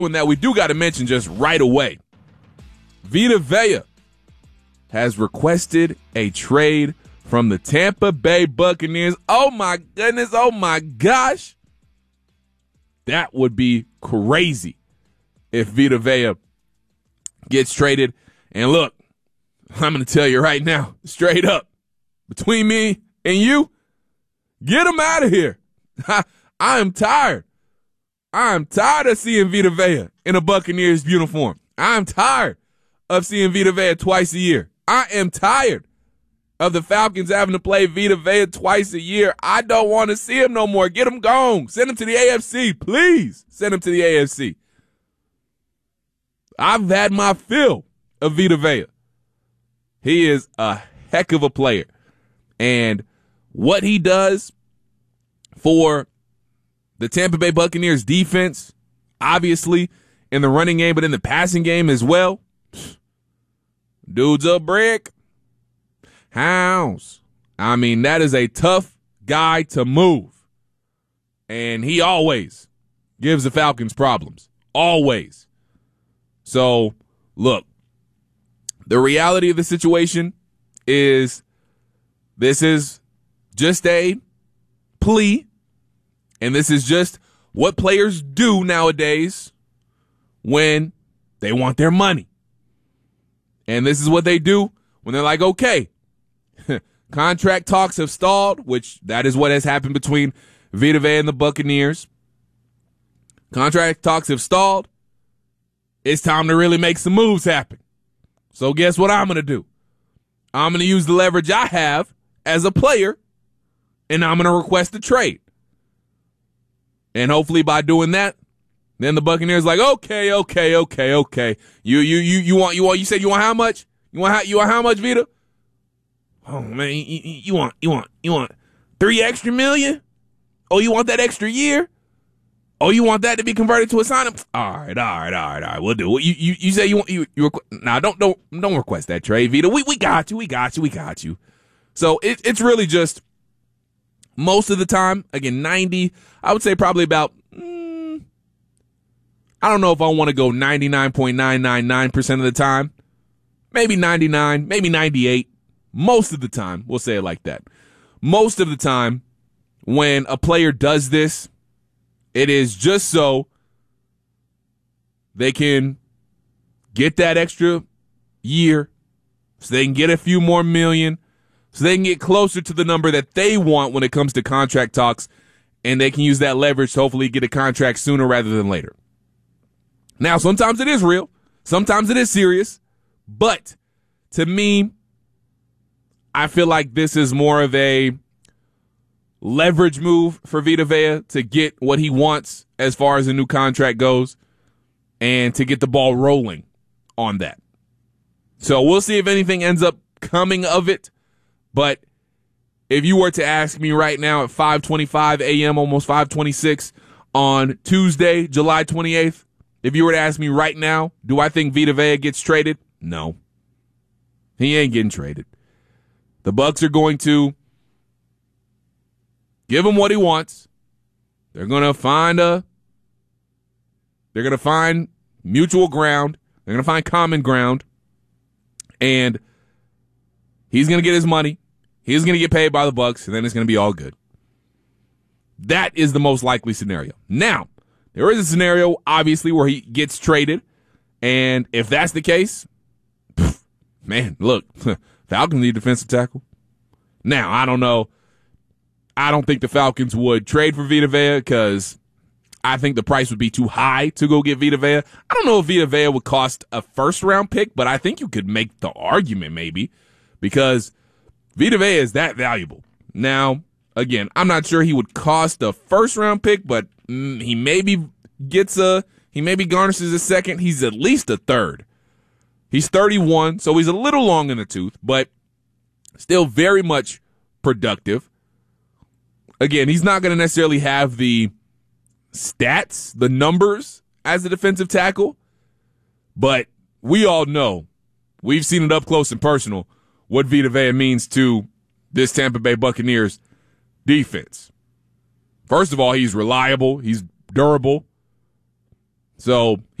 one that we do got to mention just right away. Vita Vea has requested a trade from the Tampa Bay Buccaneers. Oh, my goodness. Oh, my gosh. That would be crazy if Vita Vea gets traded. And look, I'm going to tell you right now, straight up, between me and you, get him out of here. I am tired. I'm tired of seeing Vita Vea in a Buccaneers uniform. I'm tired of seeing Vita Vea twice a year. I am tired of the Falcons having to play Vita Vea twice a year. I don't want to see him no more. Get him gone. Send him to the AFC. Please send him to the AFC. I've had my fill of Vita Vea. He is a heck of a player. And what he does for the Tampa Bay Buccaneers defense, obviously in the running game, but in the passing game as well, dude's a brick. House. I mean, that is a tough guy to move. And he always gives the Falcons problems. Always. So, look, the reality of the situation is this is just a plea, and this is just what players do nowadays when they want their money. And this is what they do when they're like, okay, contract talks have stalled, which that is what has happened between Vita Vea and the Buccaneers. Contract talks have stalled. It's time to really make some moves happen. So guess what I'm going to do? I'm going to use the leverage I have as a player, and I'm going to request a trade. And hopefully by doing that, then the Buccaneers like, okay. You said you want how much? You want how much, Vita? Oh man, you want 3 extra million? Oh, you want that extra year? Oh, you want that to be converted to a sign? All right. We'll do it. You say don't request that trade, Vita. We got you. So it's really just most of the time, again, 90, I would say probably about, I don't know if I want to go 99.999% of the time. Maybe 99, maybe 98. Most of the time, we'll say it like that. Most of the time, when a player does this, it is just so they can get that extra year, so they can get a few more million, so they can get closer to the number that they want when it comes to contract talks, and they can use that leverage to hopefully get a contract sooner rather than later. Now, sometimes it is real. Sometimes it is serious. But to me, I feel like this is more of a leverage move for Vita Vea to get what he wants as far as a new contract goes and to get the ball rolling on that. So we'll see if anything ends up coming of it. But if you were to ask me right now at 5:25 a.m., almost 5:26 on Tuesday, July 28th, if you were to ask me right now, do I think Vita Vea gets traded? No. He ain't getting traded. The Bucs are going to give him what he wants. They're going to find mutual ground. They're going to find common ground. And he's going to get his money. He's going to get paid by the Bucs, and then it's going to be all good. That is the most likely scenario. Now, there is a scenario, obviously, where he gets traded. And if that's the case, man, look, Falcons need defensive tackle. Now, I don't know. I don't think the Falcons would trade for Vita Vea because I think the price would be too high to go get Vita Vea. I don't know if Vita Vea would cost a first-round pick, but I think you could make the argument maybe because Vita Vea is that valuable. Now, again, I'm not sure he would cost a first-round pick, but he maybe garnishes a second. He's at least a third. He's 31, so he's a little long in the tooth, but still very much productive. Again, he's not going to necessarily have the stats, the numbers as a defensive tackle, but we all know, we've seen it up close and personal, what Vita Vea means to this Tampa Bay Buccaneers defense. First of all, he's reliable. He's durable. So